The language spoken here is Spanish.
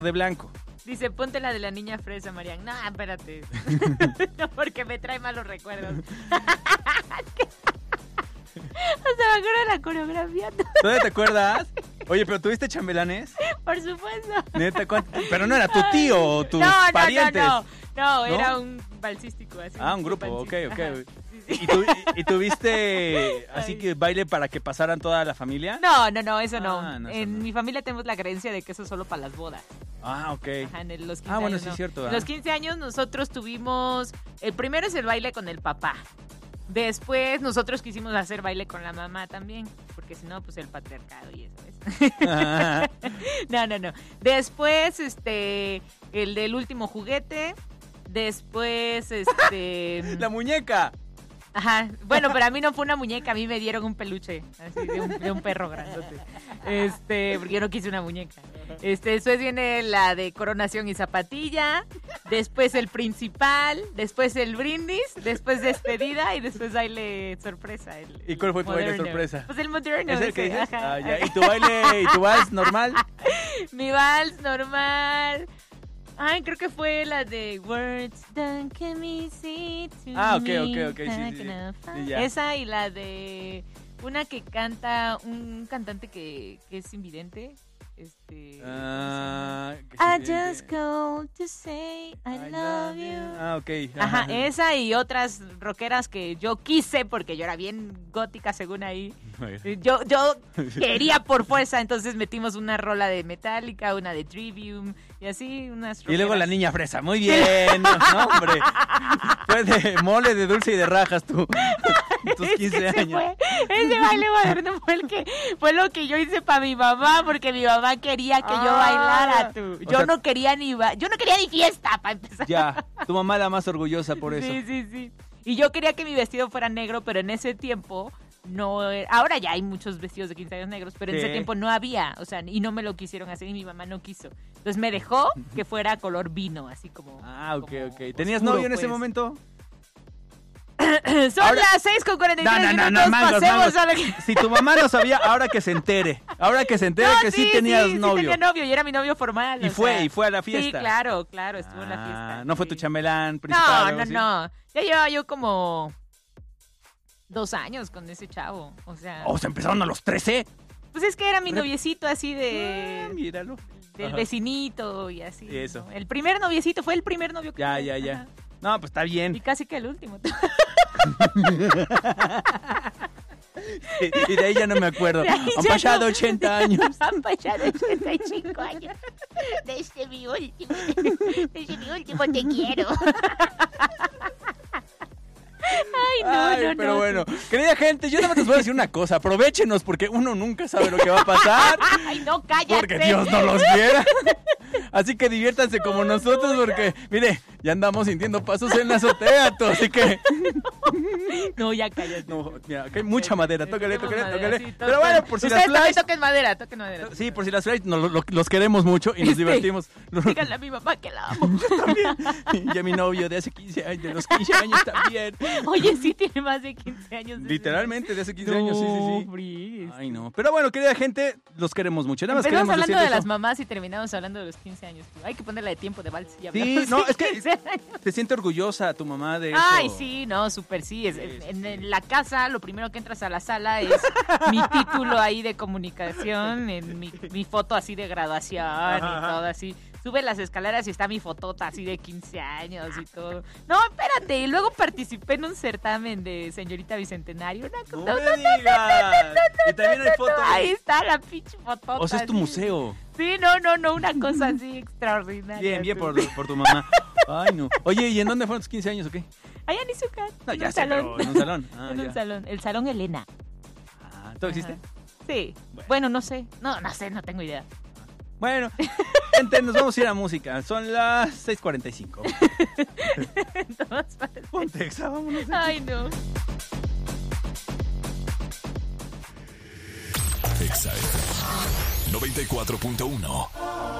de blanco. Dice, ponte la de la niña fresa, Marian. No, espérate. No, porque me trae malos recuerdos. O sea, me acuerdo de la coreografía. ¿Todavía te acuerdas? Oye, ¿pero tuviste chambelanes? Por supuesto. ¿Neta? Pero no era tu tío o tus parientes. No, era un balsístico. Así, un grupo, ok. Ajá. Sí. ¿Y tuviste así que baile para que pasaran toda la familia? No, eso no. No, eso En no. mi familia tenemos la creencia de que eso es solo para las bodas. Ok. Ajá, en los 15 bueno, años, sí no. es cierto. En los 15 años nosotros tuvimos... El primero es el baile con el papá. Después nosotros quisimos hacer baile con la mamá también, porque si no, pues el patriarcado y eso es. No. Después, el del último juguete. Después, ¡La muñeca! Ajá, bueno, pero a mí no fue una muñeca, a mí me dieron un peluche, así de un perro grandote. Porque yo no quise una muñeca. Después viene la de coronación y zapatilla, después el principal, después el brindis, después despedida y después baile sorpresa. ¿Y cuál fue tu baile moderno. sorpresa? Pues el moderno. ¿Es el que dices? Ajá. Ya. ¿Y tu baile y tu vals normal? Mi vals normal. Ay, creo que fue la de Words Don't Give Me See to Ok, Me. sí, ya. Esa y la de una que canta un cantante que es invidente. I just called to say I love you. Ok. Ajá, esa y otras rockeras que yo quise porque yo era bien gótica según ahí. Yo quería por fuerza, entonces metimos una rola de Metallica, una de Trivium y así unas rockeras. Y luego la niña fresa, muy bien. No, hombre. Fue de mole, de dulce y de rajas tú. Tus 15 años. Ese baile moderno fue lo que yo hice para mi mamá, porque mi mamá quería que yo bailara tú. Yo no quería ni fiesta para empezar. Ya, tu mamá la más orgullosa por eso. Sí. Y yo quería que mi vestido fuera negro, pero en ese tiempo no. Ahora ya hay muchos vestidos de 15 años negros, pero en ese tiempo no había, o sea, y no me lo quisieron hacer y mi mamá no quiso. Entonces me dejó que fuera color vino, así como. Ok. ¿Tenías oscuro, novio en ese pues. momento? Son las 6:43 minutos, mangos. pasemos a lo que... Si tu mamá lo sabía, ahora que se entere que sí tenías novio. Sí tenía novio y era mi novio formal. Y fue a la fiesta. Sí, claro, estuvo en la fiesta. ¿No fue sí. tu chambelán principal? No. Ya llevaba yo como 2 años con ese chavo, o sea... ¿Se empezaron a los 13? Pues es que era mi noviecito así de... míralo. Del vecinito y así. Y eso. ¿No? El primer noviecito, fue el primer novio que tuve. Ya. Ajá. No, pues está bien. Y casi que el último. Y de ahí ya no me acuerdo. Han pasado 80 años. Han pasado 85 años. Desde mi último te quiero. Ay, no. Pero bueno, querida gente, yo nada más les voy a decir una cosa. Aprovéchenos porque uno nunca sabe lo que va a pasar. Ay, no, cállate. Porque Dios no los quiera. Así que diviértanse como nosotros porque, mire, ya andamos sintiendo pasos en la azotea, tú, así que... No, ya cállate. No, mira, que hay mucha madera, tócale. Sí, Pero bueno, por si las ustedes también flies... toquen madera. Sí, por si las flies, los queremos mucho y nos divertimos. Díganle a mi mamá que la amo. Y a mi novio de hace 15 años, de los 15 años también. Oye, sí tiene más de 15 años. Literalmente, de hace 15 años, sí. Fríes. Ay, no. Pero bueno, querida gente, los queremos mucho. Nada más Empezamos queremos hablando de decirles las mamás y terminamos hablando de los 15 años. Hay que ponerla de tiempo de vals. Sí, no, es que te siente orgullosa tu mamá de eso. Ay, sí, no, súper sí. En la casa, lo primero que entras a la sala es mi título ahí de comunicación, en mi foto así de graduación y todo así. Sube las escaleras y está mi fotota así de 15 años y todo. No, espérate, y luego participé en un certamen de señorita bicentenario. No me digas. Y también hay fotos. Ahí está la pinche fotota. O sea, es tu museo. Sí, no, una cosa así extraordinaria. Bien por tu mamá. Ay, no. Oye, ¿y en dónde fueron tus 15 años o qué? Allá en Izúcar. No, ya un sé, salón. pero en un salón. En un salón. El Salón Elena. ¿Todo existe? Sí. Bueno, no sé. No sé, no tengo idea. Bueno, gente, nos vamos a ir a música. Son las 6:45. Ponte exa, vámonos. Ay, no. Exa 94.1